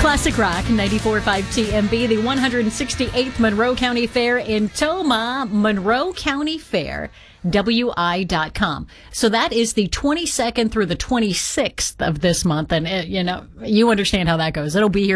Classic Rock 94.5 TMB, the 168th Monroe County Fair in Tomah, Monroe County Fair, WI.com. So that is the 22nd through the 26th of this month. And, you understand how that goes. It'll be here